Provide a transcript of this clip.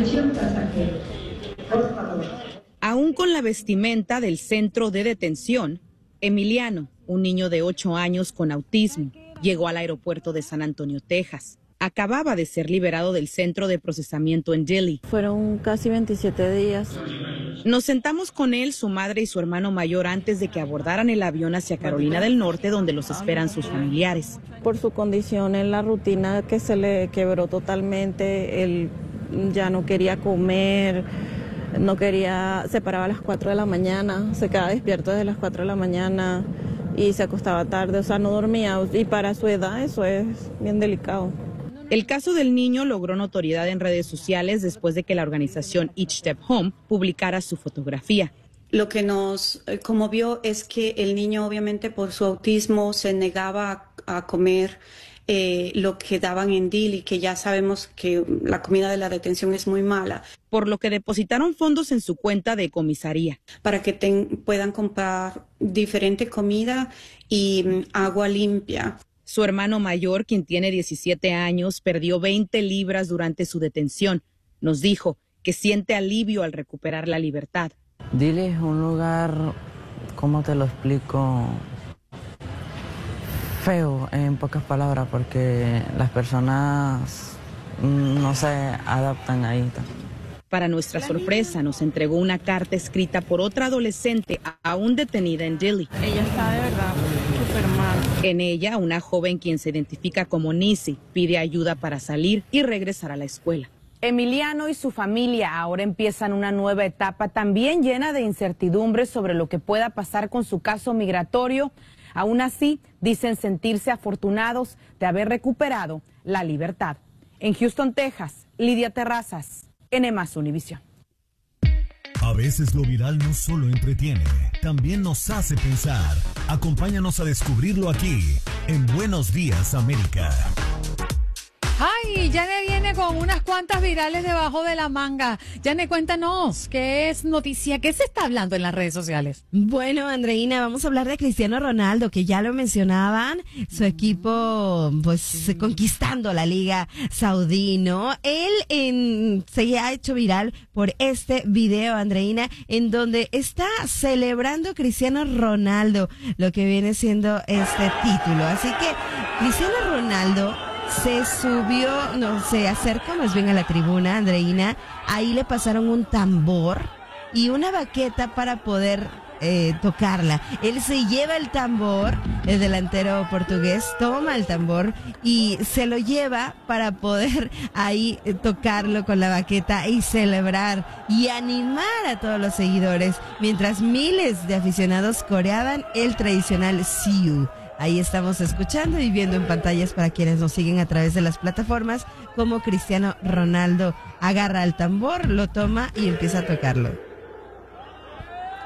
Atención pasajeros, por favor. Aún con la vestimenta del centro de detención, Emiliano, un niño de 8 años con autismo, llegó al aeropuerto de San Antonio, Texas. Acababa de ser liberado del centro de procesamiento en Dilley. Fueron casi 27 días. Nos sentamos con él, su madre y su hermano mayor antes de que abordaran el avión hacia Carolina del Norte, donde los esperan sus familiares. Por su condición en la rutina que se le quebró totalmente, él ya no quería comer, se paraba a las 4 de la mañana, se quedaba despierto desde las 4 de la mañana y se acostaba tarde, o sea, no dormía, y para su edad eso es bien delicado. El caso del niño logró notoriedad en redes sociales después de que la organización Each Step Home publicara su fotografía. Lo que nos conmovió es que el niño, obviamente por su autismo, se negaba a comer lo que daban en Dilley, que ya sabemos que la comida de la detención es muy mala. Por lo que depositaron fondos en su cuenta de comisaría. Para que puedan comprar diferente comida y agua limpia. Su hermano mayor, quien tiene 17 años, perdió 20 libras durante su detención. Nos dijo que siente alivio al recuperar la libertad. Dilley es un lugar, ¿cómo te lo explico? Feo, en pocas palabras, porque las personas no se adaptan ahí. Para nuestra sorpresa, nos entregó una carta escrita por otra adolescente aún detenida en Dilley. Ella está de verdad súper mal. En ella, una joven quien se identifica como Nisi pide ayuda para salir y regresar a la escuela. Emiliano y su familia ahora empiezan una nueva etapa también llena de incertidumbres sobre lo que pueda pasar con su caso migratorio. Aún así, dicen sentirse afortunados de haber recuperado la libertad. En Houston, Texas, Lidia Terrazas, N+ Univisión. A veces lo viral no solo entretiene, también nos hace pensar. Acompáñanos a descubrirlo aquí, en Buenos Días, América. Ay, Yane viene con unas cuantas virales debajo de la manga. Yane, cuéntanos, ¿qué es noticia? ¿Qué se está hablando en las redes sociales? Bueno, Andreina, vamos a hablar de Cristiano Ronaldo, que ya lo mencionaban, su equipo, pues, conquistando la Liga Saudí, ¿no? Él se ha hecho viral por este video, Andreina, en donde está celebrando Cristiano Ronaldo lo que viene siendo este título. Así que Cristiano Ronaldo se acerca más bien a la tribuna, Andreina. Ahí le pasaron un tambor y una baqueta para poder tocarla. Él se lleva el tambor, el delantero portugués toma el tambor y se lo lleva para poder ahí tocarlo con la baqueta y celebrar y animar a todos los seguidores, mientras miles de aficionados coreaban el tradicional Siu. Ahí estamos escuchando y viendo en pantallas para quienes nos siguen a través de las plataformas cómo Cristiano Ronaldo agarra el tambor, lo toma y empieza a tocarlo.